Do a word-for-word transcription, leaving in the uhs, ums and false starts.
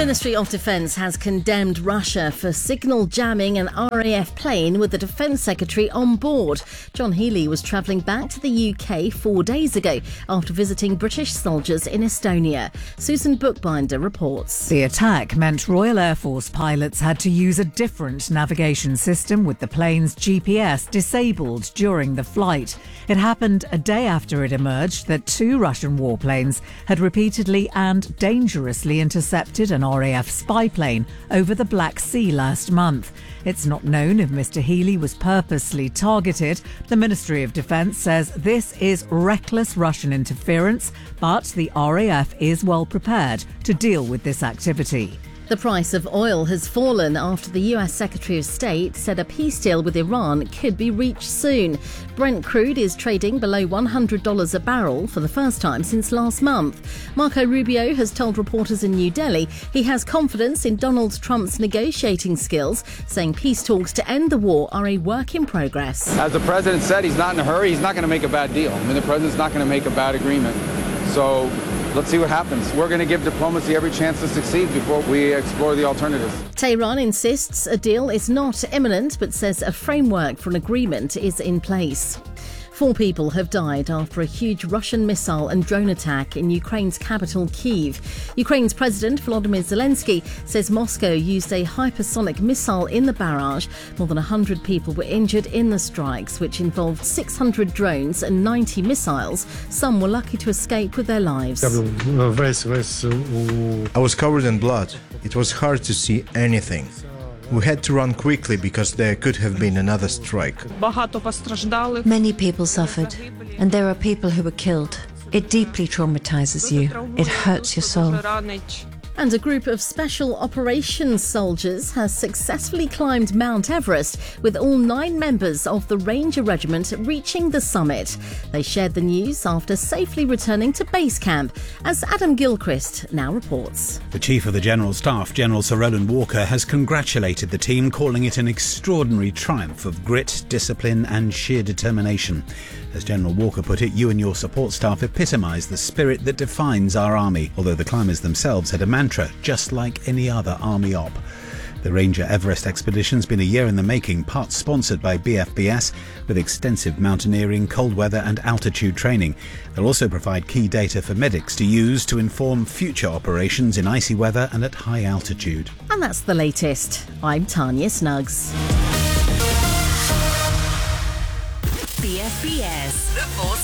Ministry of Defence has condemned Russia for signal jamming an R A F plane with the Defence Secretary on board. John Healey was travelling back to the U K four days ago after visiting British soldiers in Estonia. Susan Bookbinder reports. The attack meant Royal Air Force pilots had to use a different navigation system with the plane's G P S disabled during the flight. It happened a day after it emerged that two Russian warplanes had repeatedly and dangerously intercepted an R A F spy plane over the Black Sea last month. It's not known if Mister Healey was purposely targeted. The Ministry of Defence says this is reckless Russian interference, but the R A F is well prepared to deal with this activity. The price of oil has fallen after the U S Secretary of State said a peace deal with Iran could be reached soon. Brent crude is trading below one hundred dollars a barrel for the first time since last month. Marco Rubio has told reporters in New Delhi he has confidence in Donald Trump's negotiating skills, saying peace talks to end the war are a work in progress. As the president said, he's not in a hurry. He's not going to make a bad deal. I mean, the president's not going to make a bad agreement. So let's see what happens. We're going to give diplomacy every chance to succeed before we explore the alternatives. Tehran insists a deal is not imminent, but says a framework for an agreement is in place. Four people have died after a huge Russian missile and drone attack in Ukraine's capital, Kyiv. Ukraine's President Volodymyr Zelensky says Moscow used a hypersonic missile in the barrage. More than one hundred people were injured in the strikes, which involved six hundred drones and ninety missiles. Some were lucky to escape with their lives. I was covered in blood. It was hard to see anything. We had to run quickly because there could have been another strike. Many people suffered, and there are people who were killed. It deeply traumatizes you. It hurts your soul. And a group of Special Operations soldiers has successfully climbed Mount Everest, with all nine members of the Ranger Regiment reaching the summit. They shared the news after safely returning to base camp, as Adam Gilchrist now reports. The Chief of the General Staff, General Sir Roland Walker, has congratulated the team, calling it an extraordinary triumph of grit, discipline and sheer determination. As General Walker put it, you and your support staff epitomise the spirit that defines our army, although the climbers themselves had a mantra, just like any other army op. The Ranger Everest expedition's been a year in the making, part sponsored by B F B S, with extensive mountaineering, cold weather and altitude training. They'll also provide key data for medics to use to inform future operations in icy weather and at high altitude. And that's the latest. I'm Tanya Snuggs. B F B S, the Force